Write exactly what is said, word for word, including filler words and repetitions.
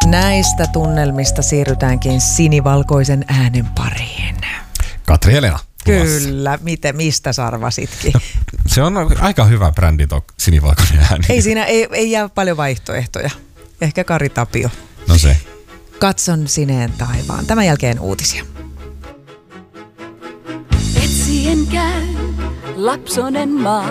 Näistä tunnelmista siirrytäänkin sinivalkoisen äänen pariin. Katri Helena. Kyllä, miten, mistä sarvasitkin? No, se on aika hyvä brändi tuo sinivalkoinen ääni. Ei siinä, ei, ei jää paljon vaihtoehtoja. Ehkä Kari Tapio. No se. Katson sineen taivaan. Tämän jälkeen uutisia. Etsien käy lapsonen maa.